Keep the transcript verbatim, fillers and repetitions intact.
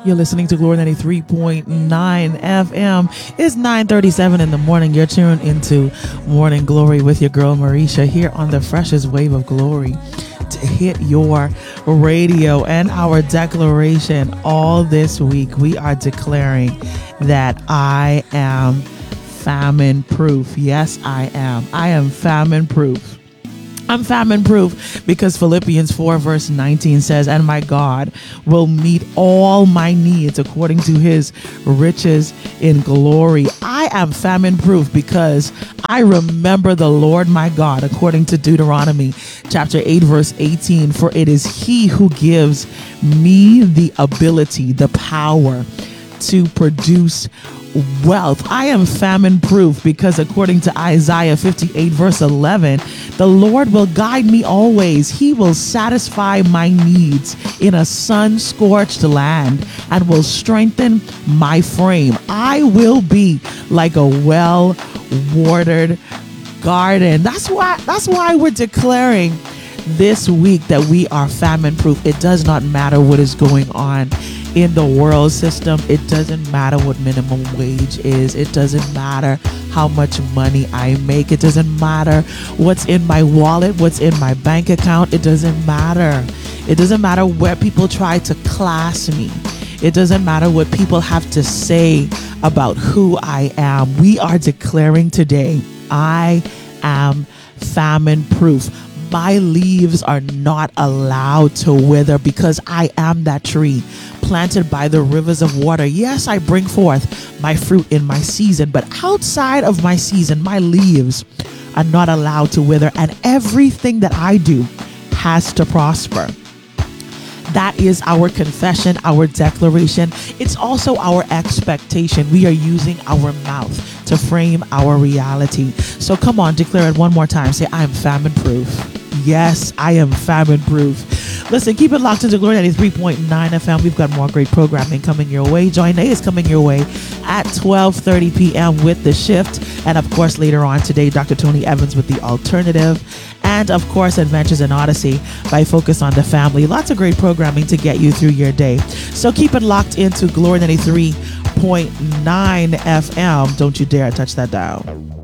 You're listening to Glory ninety-three point nine F M. It's nine thirty-seven in the morning. You're tuned into Morning Glory with your girl Marisha here on the freshest wave of glory to hit your radio. And our declaration all this week, we are declaring that I am famine proof. Yes, I am. I am famine proof. I'm famine proof because Philippians four verse nineteen says, and my God will meet all my needs according to his riches in glory. I am famine proof because I remember the Lord my God according to Deuteronomy chapter eight verse eighteen. For it is he who gives me the ability, the power to produce wealth. I am famine proof because according to Isaiah fifty-eight verse eleven, the Lord will guide me always. He will satisfy my needs in a sun-scorched land and will strengthen my frame. I will be like a well-watered garden. That's why that's why we're declaring this week that we are famine proof. It does not matter what is going on in the world system. It doesn't matter what minimum wage is. It doesn't matter how much money I make. It doesn't matter what's in my wallet, what's in my bank account. It doesn't matter. It doesn't matter where people try to class me. It doesn't matter what people have to say about who I am. We are declaring today, I am famine proof. My leaves are not allowed to wither because I am that tree planted by the rivers of water. Yes, I bring forth my fruit in my season, but outside of my season, my leaves are not allowed to wither, and everything that I do has to prosper. That is our confession, our declaration. It's also our expectation. We are using our mouth to frame our reality. So come on, declare it one more time. Say, I am famine proof. Yes, I am famine proof. Listen, keep it locked into Glory ninety-three point nine F M. We've got more great programming coming your way. Join A is coming your way at twelve thirty p.m. with The Shift. And of course, later on today, Doctor Tony Evans with The Alternative. And of course, Adventures in Odyssey by Focus on the Family. Lots of great programming to get you through your day. So keep it locked into Glory ninety-three point nine F M. Don't you dare touch that dial.